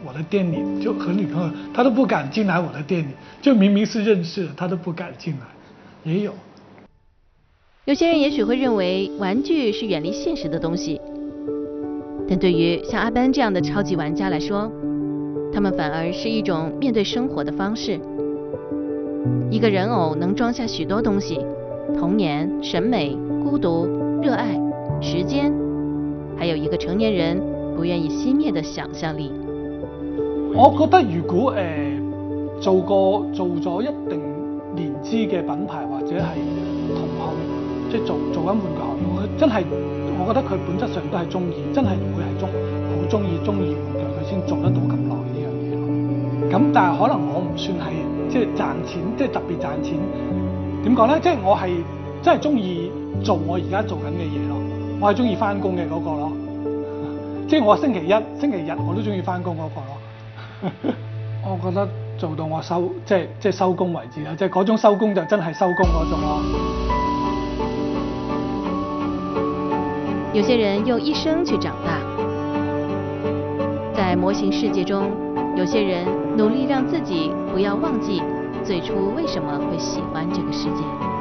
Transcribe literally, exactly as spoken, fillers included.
我的店里，就和女朋友，他都不敢进来我的店里，就明明是认识的，他都不敢进来，也有。 有些人也许会认为玩具是远离现实的东西，但对于像阿班这样的超级玩家来说，他们反而是一种面对生活的方式。一个人偶能装下许多东西：童年、审美、孤独、热爱、时间，还有一个成年人不愿意熄灭的想象力。 我覺得如果誒、呃、做過做咗一定年資嘅品牌或者係同行，即係做做緊玩具行業，我真係我覺得佢本質上都係中意，真係會係中好中意中意玩具，佢先做得到咁耐呢樣嘢咯。咁但係可能我唔算係即係賺錢，即係特別賺錢。點講咧？即係我係真係中意做我而家做緊嘅嘢咯。我係中意翻工嘅嗰個咯。即係我星期一、星期日我都中意翻工嗰個咯。我覺得做到我收即係即係收工為止啦，即係嗰種收工就真係收工嗰種咯。 有些人用一生去長大，在模型世界中，有些人努力讓自己不要忘記最初為什麼會喜歡這個世界。